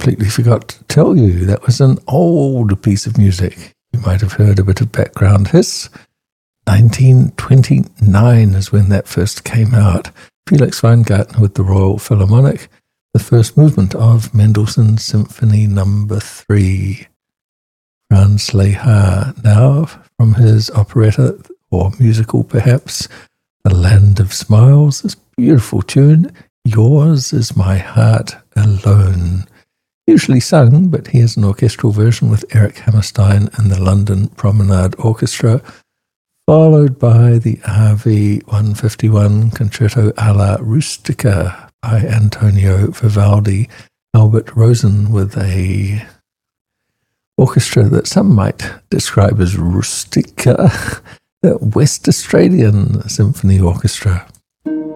completely forgot to tell you, that was an old piece of music. You might have heard a bit of background hiss. 1929 is when that first came out. Felix Weingarten with the Royal Philharmonic, the first movement of Mendelssohn's Symphony No. 3. Franz Lehár now from his operetta, or musical perhaps, The Land of Smiles, this beautiful tune, Yours is My Heart Alone. Usually sung, but here's an orchestral version with Eric Hammerstein and the London Promenade Orchestra, followed by the RV 151 Concerto alla Rustica by Antonio Vivaldi, Albert Rosen with a orchestra that some might describe as rustica, the West Australian Symphony Orchestra.